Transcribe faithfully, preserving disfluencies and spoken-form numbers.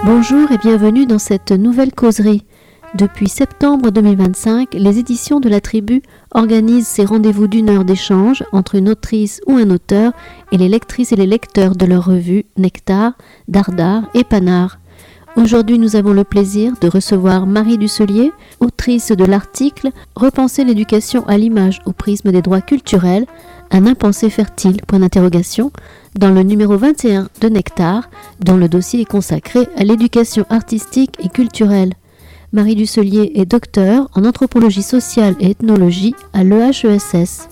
Bonjour et bienvenue dans cette nouvelle causerie. Depuis septembre deux mille vingt-cinq, les éditions de la Tribu organisent ces rendez-vous d'une heure d'échange entre une autrice ou un auteur et les lectrices et les lecteurs de leur revue Nectar, Dardar et Panard. Aujourd'hui, nous avons le plaisir de recevoir Marie Dusselier, autrice de l'article « Repenser l'éducation à l'image au prisme des droits culturels, un impensé fertile ?» point d'interrogation, dans le numéro vingt et un de Nectar, dont le dossier est consacré à l'éducation artistique et culturelle. Marie Dusselier est docteure en anthropologie sociale et ethnologie à l'E H E S S.